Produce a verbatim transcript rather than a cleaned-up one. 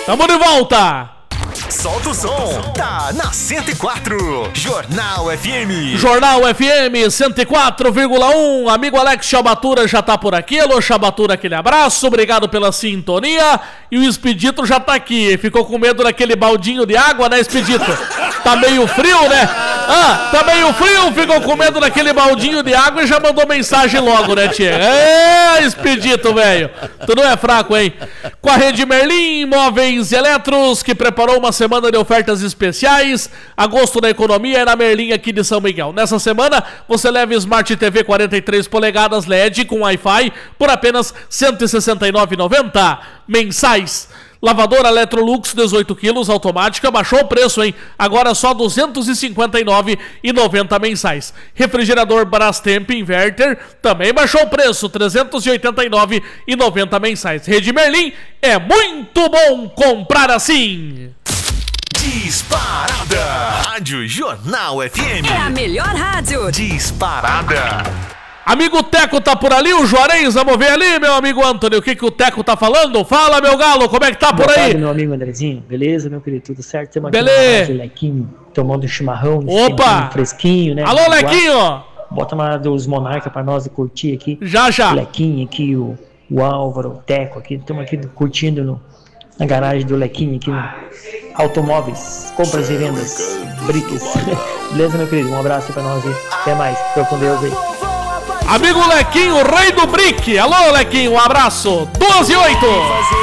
Tamo de volta. Solta o som, tá na cento e quatro, Jornal F M. Jornal F M cento e quatro vírgula um, amigo Alex Chabatura já tá por aqui. Alô, Chabatura, aquele abraço, obrigado pela sintonia. E o Expedito já tá aqui, ficou com medo daquele baldinho de água, né, Expedito? Tá meio frio, né? Ah, tá meio frio, ficou com medo daquele baldinho de água e já mandou mensagem logo, né, tia? É, Expedito, velho, tu não é fraco, hein? Com a Rede Merlin Imóveis e Eletros, que preparou uma semana de ofertas especiais. Agosto da economia é na Merlin aqui de São Miguel. Nessa semana, você leva Smart T V quarenta e três polegadas L E D com Wi-Fi por apenas cento e sessenta e nove reais e noventa centavos mensais. Lavadora Electrolux dezoito quilos automática, baixou o preço, hein? Agora só duzentos e cinquenta e nove reais e noventa centavos mensais. Refrigerador Brastemp Inverter também baixou o preço, trezentos e oitenta e nove reais e noventa centavos mensais. Rede Merlin, é muito bom comprar assim. Disparada Rádio Jornal F M. É a melhor rádio. Disparada. Amigo Teco tá por ali, o Juarez, vamos ver ali, meu amigo Antônio, o que que o Teco tá falando? Fala, meu galo, como é que tá por Boa aí? tarde, meu amigo Andrezinho, beleza, meu querido, tudo certo? Temos aqui Beleza. um Lequinho tomando um chimarrão, Opa! fresquinho, né? Alô, Lequinho! Bota uma dos Monarca pra nós curtir aqui. Já, já. O Lequinho aqui, o, o Álvaro, o Teco aqui, estamos aqui curtindo no, na garagem do Lequinho aqui no Automóveis, compras e vendas, Bricks. Beleza, meu querido? Um abraço aí pra nós aí, até mais, fica com Deus aí. Amigo Lequinho, rei do brick. Alô, Lequinho, um abraço. doze e oito.